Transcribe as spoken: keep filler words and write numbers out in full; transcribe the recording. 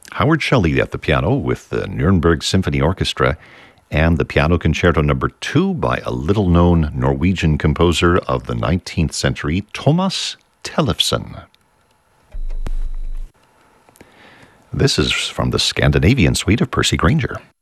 Howard Shelley at the piano with the Nuremberg Symphony Orchestra, and the Piano Concerto Number two by a little-known Norwegian composer of the nineteenth century, Thomas Tellefsen. This is from the Scandinavian Suite of Percy Grainger.